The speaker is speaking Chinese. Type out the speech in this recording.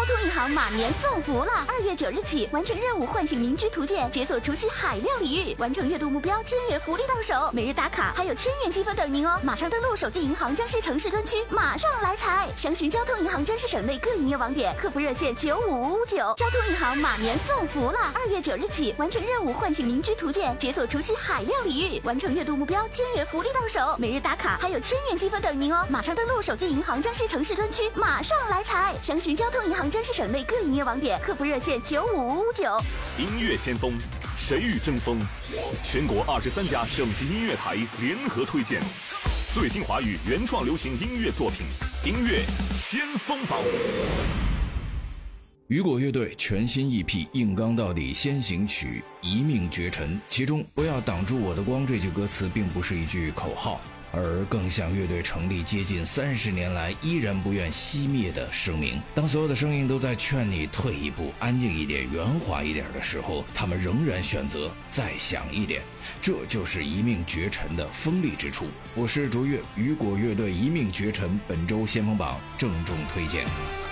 通银行马年送福了！2月9日起，完成任务唤醒邻居图鉴，解锁除夕海量礼遇，完成月度目标1000元福利到手，每日打卡还有1000元积分等您哦！马上登录手机银行江西城市专区，马上来财！详询交通银行江西省内各营业网点，客服热线95559。交通银行马年送福了！2月9日起，完成任务唤醒邻居图鉴，解锁除夕海量礼遇，完成月度目标1000元福利到手，每日打卡还有1000元积分等您哦！马上登录手机银行江西城市专区，马上来财！详询交通银行江西省内各营业网点，客服热线95559。 音乐先锋，谁与争锋？全国23家省级音乐台联合推荐最新华语原创流行音乐作品，音乐先锋榜。 雨果乐队全新 EP 硬刚到底先行曲一命绝尘，其中不要挡住我的光这句歌词并不是一句口号，而更像乐队成立接近30年来依然不愿熄灭的声明。当所有的声音都在劝你退一步，安静一点，圆滑一点的时候，他们仍然选择再响一点，这就是一命绝尘的锋利之处。我是卓越，雨果乐队一命绝尘本周先锋榜郑重推荐。